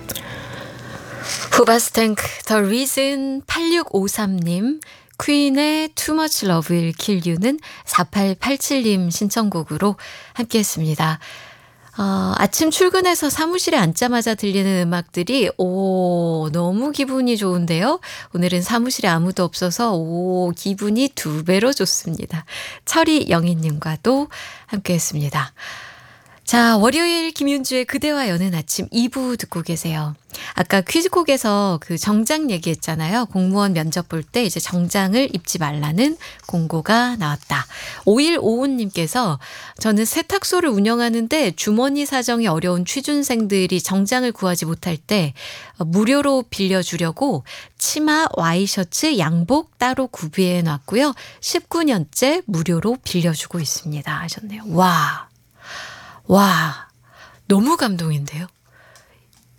후바스탱크 The Reason 8653님, 퀸의 Too Much Love Will Kill You는 4887님 신청곡으로 함께했습니다. 아침 출근해서 사무실에 앉자마자 들리는 음악들이 너무 기분이 좋은데요. 오늘은 사무실에 아무도 없어서 기분이 2배로 좋습니다. 철이 영희님과도 함께했습니다. 자, 월요일 김윤주의 그대와 여는 아침 2부 듣고 계세요. 아까 퀴즈콕에서 그 정장 얘기했잖아요. 공무원 면접 볼 때 이제 정장을 입지 말라는 공고가 나왔다. 5155님께서 저는 세탁소를 운영하는데 주머니 사정이 어려운 취준생들이 정장을 구하지 못할 때 무료로 빌려주려고 치마, 와이셔츠, 양복 따로 구비해 놨고요. 19년째 무료로 빌려주고 있습니다 하셨네요. 와, 너무 감동인데요.